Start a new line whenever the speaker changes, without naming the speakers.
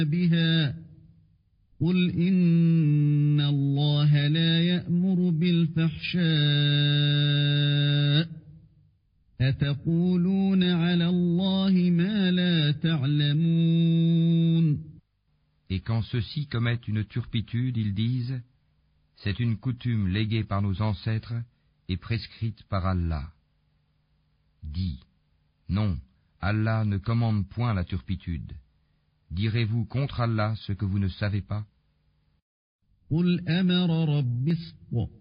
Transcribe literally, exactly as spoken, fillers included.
بها قل إن الله لا يأمر بالفحشاء أتقولون على الله ما لا تعلمون.
Et quand ceux-ci commettent une turpitude, ils disent: c'est une coutume léguée par nos ancêtres et prescrite par Allah. Dis: non, Allah ne commande point la turpitude. Direz-vous contre Allah ce que vous ne savez pas?
قل أمر ربي القسط